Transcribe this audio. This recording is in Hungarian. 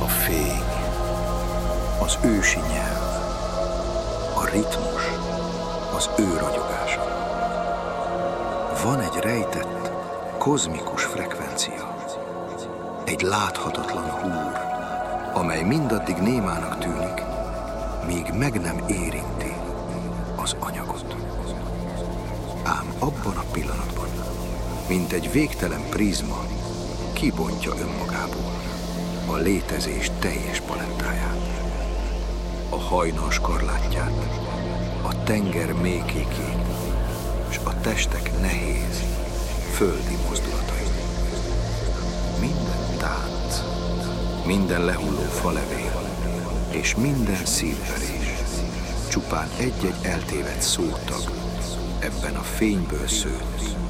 fény, az ősi nyelv, a ritmus, az ő ragyogása. Van egy rejtett, kozmikus frekvencia, egy láthatatlan húr, amely mindaddig némának tűnik, míg meg nem érinti az anyagot. Ám abban a pillanatban, mint egy végtelen prizma, kibontja önmagából a létezés teljes palettáját, a hajnal skarlátját, a tenger mélykékét, és a testek nehéz, földi mozdulatait. Minden tánc, minden lehulló falevél, és minden szívverés csupán egy-egy eltévedt szótag ebben a fényből szőtt,